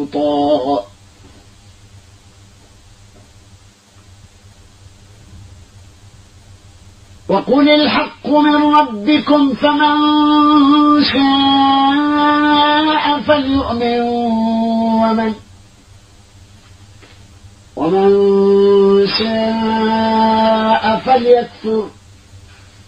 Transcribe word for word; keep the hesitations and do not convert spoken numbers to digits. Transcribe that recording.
لوطا وقل الحق من ربكم فمن شاء فليؤمن ومن ومن شاء فليكفر